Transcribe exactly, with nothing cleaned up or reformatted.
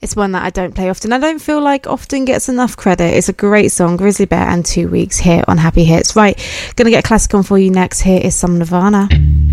It's one that I don't play often. I don't feel like often gets enough credit. It's a great song, Grizzly Bear and Two Weeks here on Happy Hits. Right, gonna get a classic on for you next. Here is some Nirvana.